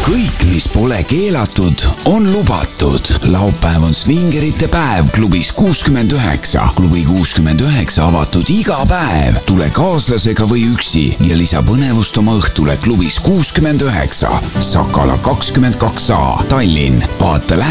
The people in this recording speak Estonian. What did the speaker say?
kõik, mis pole keelatud, on lubatud. Laupäev on svingerite päev klubis 69. Klubi 69 avatud iga päev. Tule kaaslasega või üksi ja lisa põnevust oma õhtule klubis 69. Sakala 22A, Tallinn. Vaata